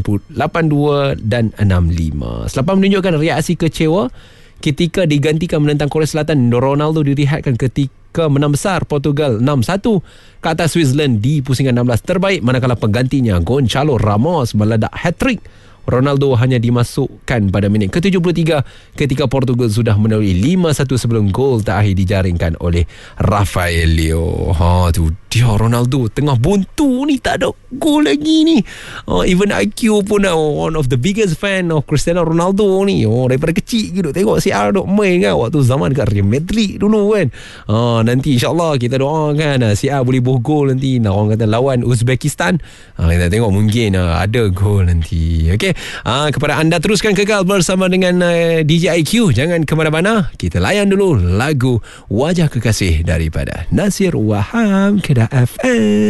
82 dan 65. Selepas menunjukkan reaksi kecewa ketika digantikan menentang Korea Selatan, Ronaldo dirihatkan ketika menang besar Portugal 6-1 ke atas Switzerland di pusingan 16 terbaik, manakala penggantinya Gonçalo Ramos meledak hat-trick. Ronaldo hanya dimasukkan pada minit ke-73 ketika Portugal sudah melalui 5-1 sebelum gol terakhir dijaringkan oleh Rafael Leo. Tu dia Ronaldo tengah buntu ni, tak ada gol lagi ni. Even IQ pun one of the biggest fan of Cristiano Ronaldo ni. Daripada kecil gitu tengok CR duk main kan waktu zaman dekat Real Madrid dulu kan. Nanti insyaAllah kita doakan CR boleh boh gol nanti. Orang kata lawan Uzbekistan. Kita tengok mungkin ada gol nanti. Okey. Kepada anda teruskan kekal bersama dengan DJ IQ. Jangan ke mana-mana. Kita layan dulu lagu Wajah Kekasih daripada Nasir Wahab, Kedah FM.